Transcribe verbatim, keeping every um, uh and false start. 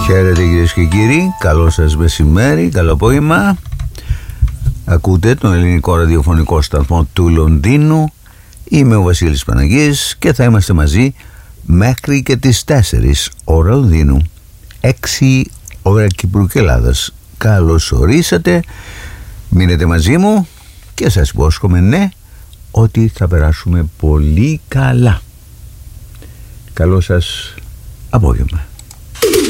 Χαίρετε κυρίες και κύριοι, καλό σας μεσημέρι, καλό απόγευμα. Ακούτε τον ελληνικό ραδιοφωνικό σταθμό του Λονδίνου. Είμαι ο Βασίλης Παναγής και θα είμαστε μαζί μέχρι και τις τέσσερις ώρα Λονδίνου, έξι ώρα Κύπρου και Ελλάδας. Καλώς ορίσατε, μείνετε μαζί μου και σας υπόσχομαι ναι ότι θα περάσουμε πολύ καλά. Καλό σας απόγευμα.